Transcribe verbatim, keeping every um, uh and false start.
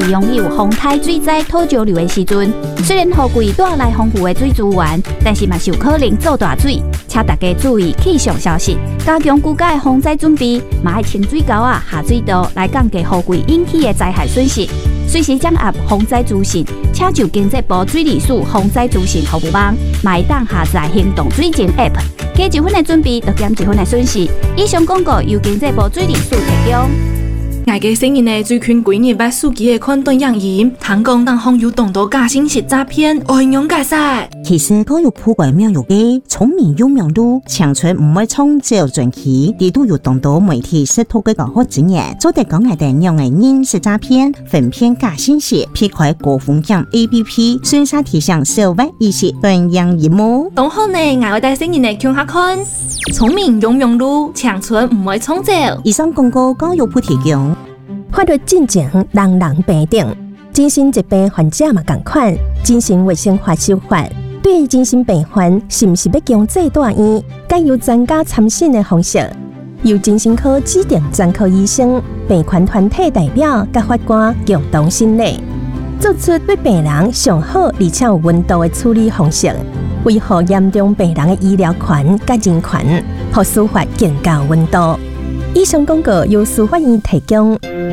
拥有风台水灾土石流的时阵，虽然雨季带来丰富的水资源，但是嘛是有可能做大水，请大家注意气象消息，加强居家的防灾准备，嘛要清水沟啊、下水道来降低雨季引起的灾害损失。随时掌握防灾资讯，请就经济部水利署防灾资讯服务网，嘛会当下载行动水情 App， 加一分的准备，就减一分的损失。以上广告由经济部水利署提供。 外界承认的最近几日把手机的款断样音，谈讲当网友动到假信息诈骗，有形容解释。 其实都有普怪妙有嘅，聪明有妙路，长春唔会冲只有传奇，地都有动到媒体识图嘅搞好经验，做得讲嘅定用嘅人是诈骗，分骗假信息，撇开高风险 A P P， 宣传提倡小万意识断样业务。 同好呢，外界承认的强下看，聪明有妙路，长春唔会冲走。 以上广告交由普提供。 法律进前，人人平等。精神疾病患者嘛同款，精神卫生法修法，对精神病患是毋是要强制住院，该由专家参审的方式，由精神科指定专科医生、病患团体代表甲法官共同审理，做出对病人上好而且有温度的处理方式，维护严重病人的医疗权甲人权，让司法更加温度。以上广告由司法院提供。